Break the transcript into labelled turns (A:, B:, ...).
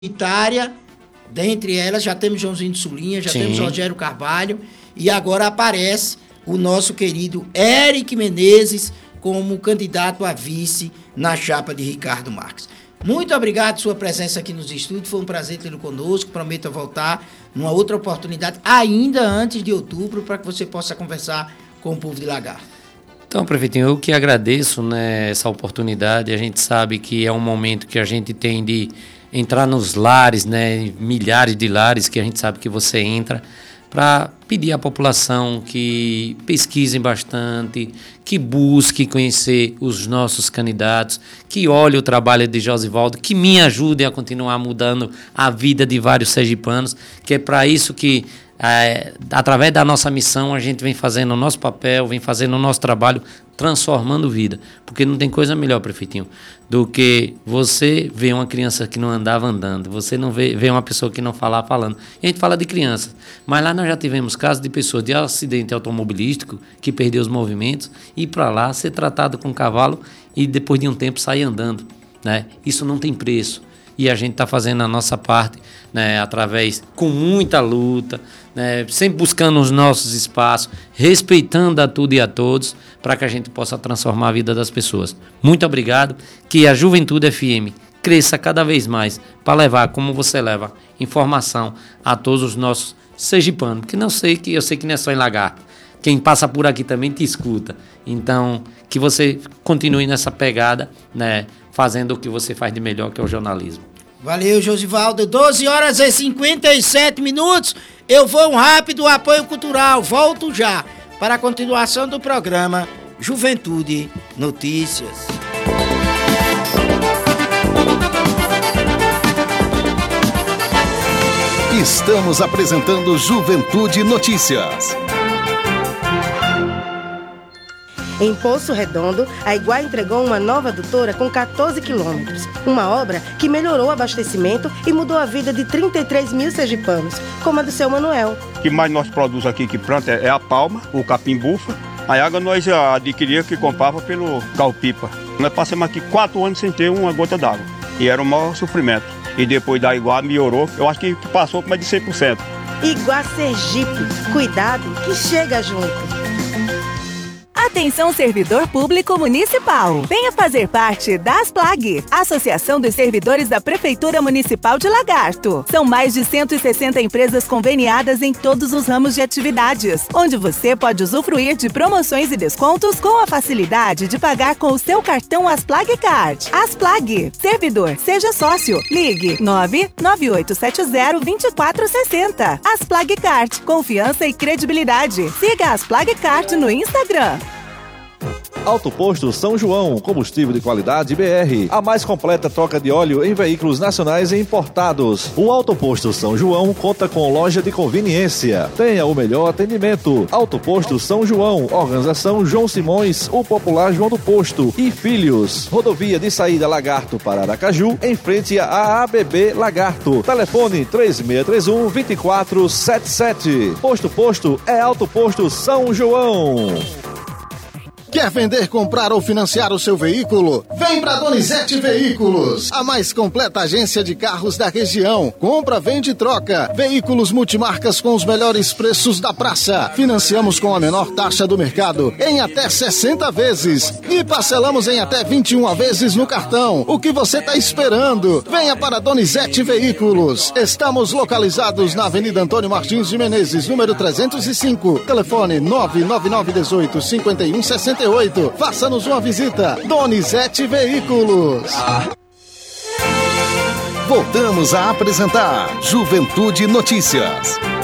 A: Itária, dentre elas já temos Joãozinho de Sulinha, já temos Rogério Carvalho, e agora aparece o nosso querido Eric Menezes como candidato a vice na chapa de Ricardo Marques. Muito obrigado por sua presença aqui nos estúdios, foi um prazer tê-lo conosco, prometo voltar numa outra oportunidade, ainda antes de outubro, para que você possa conversar com o povo de Lagarto.
B: Então, prefeitinho, eu que agradeço, né, essa oportunidade. A gente sabe que é um momento que a gente tem de entrar nos lares, né, milhares de lares que a gente sabe que você entra, para pedir à população que pesquisem bastante, que busque conhecer os nossos candidatos, que olhe o trabalho de Josivaldo, que me ajudem a continuar mudando a vida de vários sergipanos, que é para isso que, através da nossa missão, a gente vem fazendo o nosso papel, vem fazendo o nosso trabalho, transformando vida. Porque não tem coisa melhor, prefeitinho, do que você ver uma criança que não andava andando, você não vê uma pessoa que não falava falando. E a gente fala de crianças, mas lá nós já tivemos casos de pessoas de acidente automobilístico que perdeu os movimentos, ir para lá, ser tratado com cavalo e depois de um tempo sair andando, né? Isso não tem preço. E a gente está fazendo a nossa parte, né, com muita luta, né, sempre buscando os nossos espaços, respeitando a tudo e a todos, para que a gente possa transformar a vida das pessoas. Muito obrigado, que a Juventude FM cresça cada vez mais para levar, como você leva, informação a todos os nossos sergipanos, porque eu sei que não é só em Lagarto. Quem passa por aqui também te escuta. Então, que você continue nessa pegada, né, fazendo o que você faz de melhor, que é o jornalismo.
A: Valeu, Josivaldo. 12h57. Eu vou um rápido apoio cultural. Volto já para a continuação do programa Juventude Notícias.
C: Estamos apresentando Juventude Notícias.
D: Em Poço Redondo, a Iguá entregou uma nova adutora com 14 quilômetros. Uma obra que melhorou o abastecimento e mudou a vida de 33 mil sergipanos, como a do seu Manuel.
E: O que mais nós produzimos aqui que planta é a palma, o capim-bufa. A água nós adquiríamos que comprava pelo calpipa. Nós passamos aqui 4 anos sem ter uma gota d'água. E era o maior sofrimento. E depois da Iguá melhorou, eu acho que passou com mais de 100%.
D: Iguá Sergipe, cuidado que chega junto.
F: Atenção, servidor público municipal. Venha fazer parte da ASPLAG, Associação dos Servidores da Prefeitura Municipal de Lagarto. São mais de 160 empresas conveniadas em todos os ramos de atividades, onde você pode usufruir de promoções e descontos com a facilidade de pagar com o seu cartão ASPLAG Card. ASPLAG, servidor, seja sócio. Ligue 99870-2460. ASPLAG Card, confiança e credibilidade. Siga a ASPLAG Card no Instagram.
G: Auto Posto São João, combustível de qualidade BR, a mais completa troca de óleo em veículos nacionais e importados. O Auto Posto São João conta com loja de conveniência. Tenha o melhor atendimento. Auto Posto São João, organização João Simões, o popular João do Posto e Filhos. Rodovia de saída Lagarto para Aracaju, em frente à ABB Lagarto. Telefone 3631-2477. Posto é Auto Posto São João.
C: Quer vender, comprar ou financiar o seu veículo? Vem pra Donizete Veículos, a mais completa agência de carros da região. Compra, vende e troca. Veículos multimarcas com os melhores preços da praça. Financiamos com a menor taxa do mercado em até 60 vezes. E parcelamos em até 21 vezes no cartão. O que você tá esperando? Venha para Donizete Veículos. Estamos localizados na Avenida Antônio Martins de Menezes, número 305. Telefone 99918-5168. Faça-nos uma visita. Donizete Veículos. Voltamos a apresentar Juventude Notícias.